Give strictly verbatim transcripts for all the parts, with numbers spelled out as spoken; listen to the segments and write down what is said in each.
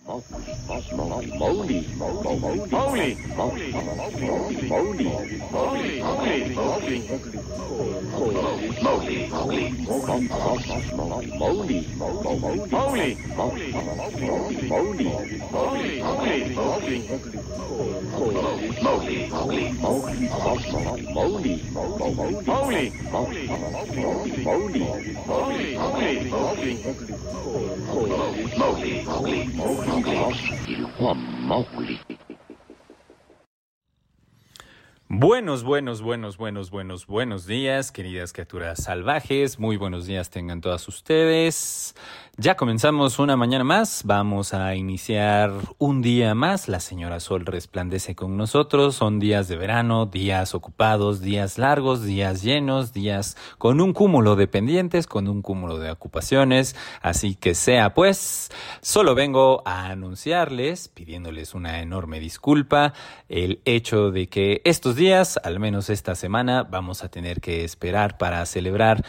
Buenos, buenos, buenos, buenos, buenos, buenos días, queridas criaturas salvajes. Muy buenos días tengan todas ustedes. Ya comenzamos una mañana más. Vamos a iniciar un día más. La señora Sol resplandece con nosotros. Son días de verano, días ocupados, días largos, días llenos, días con un cúmulo de pendientes, con un cúmulo de ocupaciones. Así que sea pues, solo vengo a anunciarles, pidiéndoles una enorme disculpa, el hecho de que estos días, al menos esta semana, vamos a tener que esperar para celebrar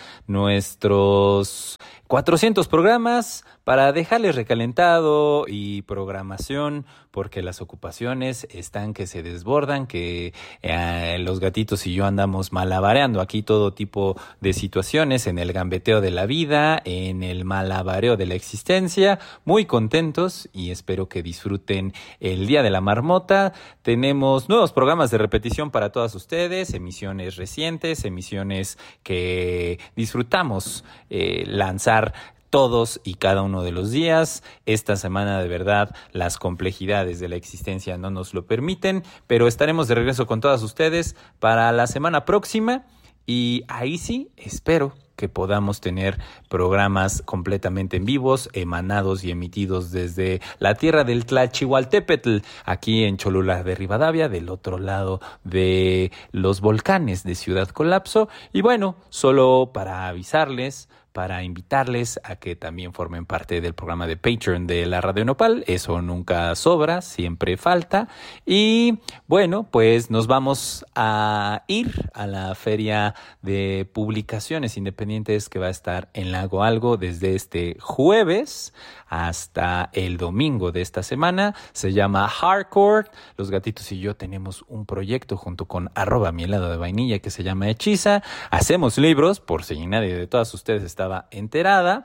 nuestros cuatrocientos programas, para dejarles recalentado y programación, porque las ocupaciones están que se desbordan, que eh, los gatitos y yo andamos malabareando aquí todo tipo de situaciones, en el gambeteo de la vida, en el malabareo de la existencia, muy contentos y espero que disfruten el Día de la Marmota. Tenemos nuevos programas de repetición para todas ustedes, emisiones recientes, emisiones que disfrutamos eh, lanzar todos y cada uno de los días. Esta semana, de verdad, las complejidades de la existencia no nos lo permiten, pero estaremos de regreso con todas ustedes para la semana próxima y ahí sí, espero que podamos tener programas completamente en vivos, emanados y emitidos desde la tierra del Tlachihualtépetl, aquí en Cholula de Rivadavia, del otro lado de los volcanes de Ciudad Colapso. Y bueno, solo para avisarles, para invitarles a que también formen parte del programa de Patreon de la Radio Nopal. Eso nunca sobra, siempre falta. Y bueno, pues nos vamos a ir a la Feria de Publicaciones Independientes que va a estar en Lago Algo desde este jueves hasta el domingo de esta semana. Se llama Hardcore. Los gatitos y yo tenemos un proyecto junto con arroba mi helado de vainilla que se llama Hechiza. Hacemos libros, por si nadie de todas ustedes está estaba enterada,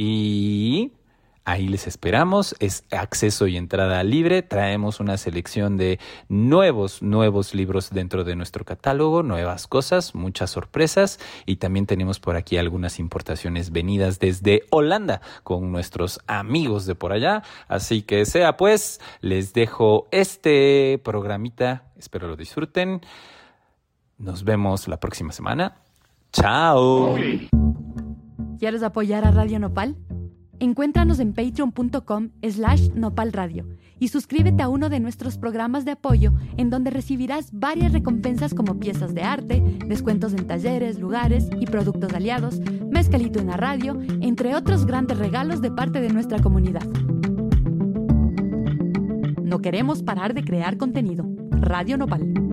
y ahí les esperamos. Es acceso y entrada libre. Traemos una selección de nuevos, nuevos libros dentro de nuestro catálogo, nuevas cosas, muchas sorpresas, y también tenemos por aquí algunas importaciones venidas desde Holanda con nuestros amigos de por allá. Así que sea pues, les dejo este programita, espero lo disfruten. Nos vemos la próxima semana. ¡Chao! ¿Quieres apoyar a Radio Nopal? Encuéntranos en patreon.com slash nopalradio y suscríbete a uno de nuestros programas de apoyo en donde recibirás varias recompensas como piezas de arte, descuentos en talleres, lugares y productos aliados, mezcalito en la radio, entre otros grandes regalos de parte de nuestra comunidad. No queremos parar de crear contenido. Radio Nopal.